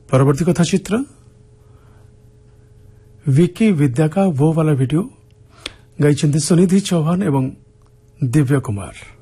परवर्ती कथाचित्र विकी विद्या का वो वाला वीडियो गाइछन्ति सुनिधि चौहान एवं दिव्य कुमार।